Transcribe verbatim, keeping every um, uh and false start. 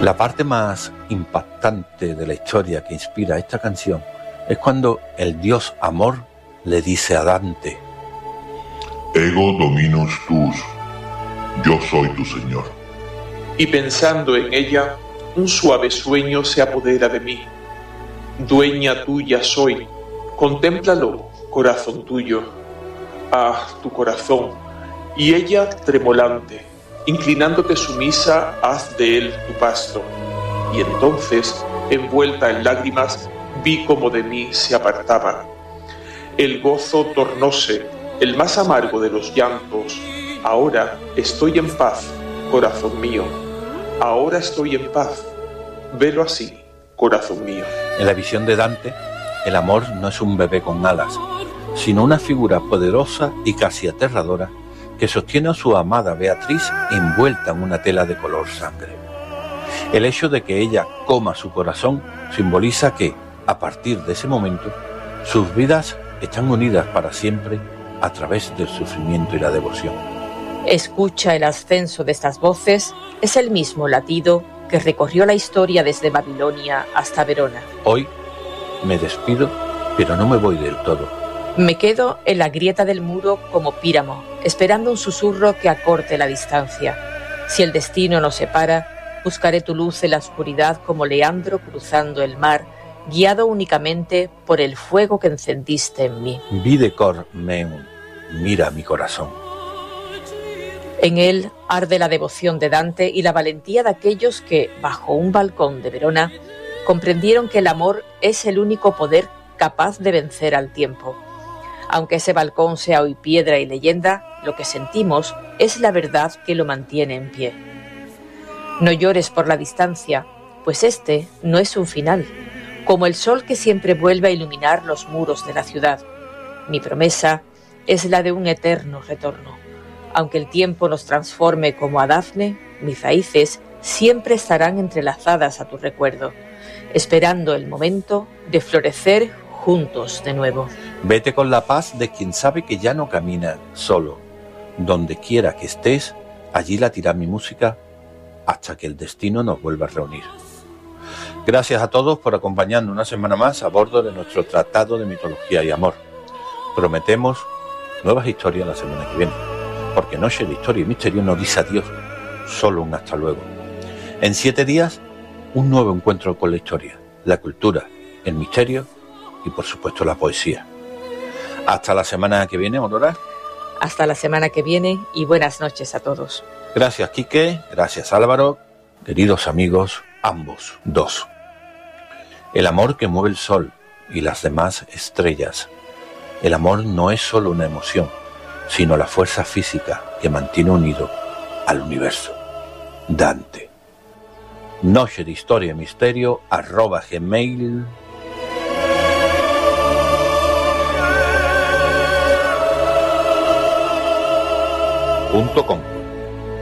La parte más impactante de la historia que inspira esta canción es cuando el dios amor le dice a Dante: Ego dominus tuus, yo soy tu señor. Y pensando en ella, un suave sueño se apodera de mí. Dueña tuya soy, contémplalo, corazón tuyo. Ah, tu corazón. Y ella tremolante, inclinándote sumisa, haz de él tu pasto. Y entonces, envuelta en lágrimas, vi como de mí se apartaba. El gozo tornóse, el más amargo de los llantos. Ahora estoy en paz, corazón mío. Ahora estoy en paz. Velo así, corazón mío. En la visión de Dante, el amor no es un bebé con alas, sino una figura poderosa y casi aterradora que sostiene a su amada Beatriz envuelta en una tela de color sangre. El hecho de que ella coma su corazón simboliza que, a partir de ese momento, sus vidas están unidas para siempre a través del sufrimiento y la devoción. Escucha el ascenso de estas voces, es el mismo latido que recorrió la historia desde Babilonia hasta Verona. Hoy me despido, pero no me voy del todo. Me quedo en la grieta del muro como Píramo, esperando un susurro que acorte la distancia. Si el destino nos separa, buscaré tu luz en la oscuridad como Leandro cruzando el mar, guiado únicamente por el fuego que encendiste en mí. Vide cor meum, mira mi corazón. En él arde la devoción de Dante y la valentía de aquellos que, bajo un balcón de Verona, comprendieron que el amor es el único poder capaz de vencer al tiempo. Aunque ese balcón sea hoy piedra y leyenda, lo que sentimos es la verdad que lo mantiene en pie. No llores por la distancia, pues este no es un final, como el sol que siempre vuelve a iluminar los muros de la ciudad. Mi promesa es la de un eterno retorno. Aunque el tiempo nos transforme como a Dafne, mis raíces siempre estarán entrelazadas a tu recuerdo, esperando el momento de florecer juntos de nuevo. Vete con la paz de quien sabe que ya no camina solo. Donde quiera que estés, allí latirá mi música hasta que el destino nos vuelva a reunir. Gracias a todos por acompañarnos una semana más a bordo de nuestro tratado de mitología y amor. Prometemos nuevas historias la semana que viene, porque Noche de Historia y Misterio no dice adiós, solo un hasta luego. En siete días, un nuevo encuentro con la historia, la cultura, el misterio y por supuesto la poesía. Hasta la semana que viene, Aurora. Hasta la semana que viene y buenas noches a todos. Gracias, Quique, gracias, Álvaro, queridos amigos, ambos dos. El amor que mueve el sol y las demás estrellas. El amor no es solo una emoción, sino la fuerza física que mantiene unido al universo. Dante. Noche de Historia y Misterio arroba gmail